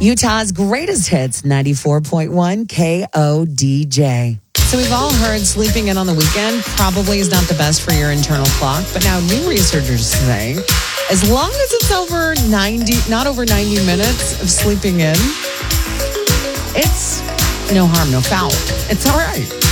Utah's greatest hits, 94.1 KODJ. So we've all heard sleeping in on the weekend probably is not the best for your internal clock. But now new researchers say, as long as it's not over 90 minutes of sleeping in, it's no harm, no foul. It's all right.